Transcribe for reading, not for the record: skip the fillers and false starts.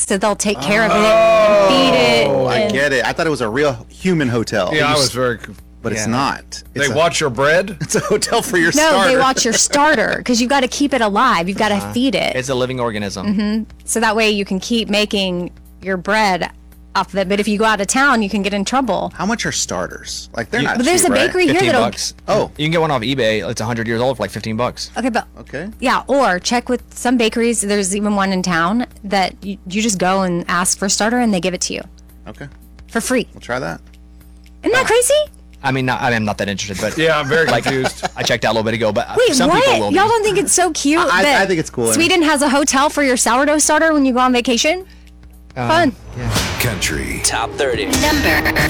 So they'll take care of it and feed it. Oh, I and- get it. I thought it was a real human hotel. Yeah, I was very. But it's not. They watch your bread? It's a hotel for your No, starter. they watch your starter because you've got to keep it alive. You've got to feed it. It's a living organism. So that way you can keep making your bread off of it. But if you go out of town, you can get in trouble. How much are starters? Like, they're not But there's cheap, a right? bakery here 15 that'll. bucks. Oh. You can get one off eBay. It's 100 years old for like 15 bucks. Okay, but Okay. yeah, or check with some bakeries. There's even one in town that you just go and ask for a starter and they give it to you Okay. for free. We'll try that. Isn't that crazy? I mean, I'm not that interested, but Yeah, I'm very confused. I checked out a little bit ago. But Wait, some what? people will Y'all be. don't think it's so cute? I that think it's cool. Sweden has a hotel for your sourdough starter when you go on vacation? Fun. Country Top 30. Number